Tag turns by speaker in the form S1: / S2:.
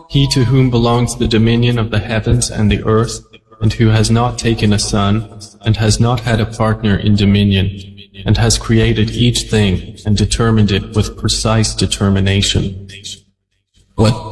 S1: He to whom belongs the dominion of the heavens and the earth, and who has not taken a son, and has not had a partner in dominion, and has created each thing and determined it with precise determination.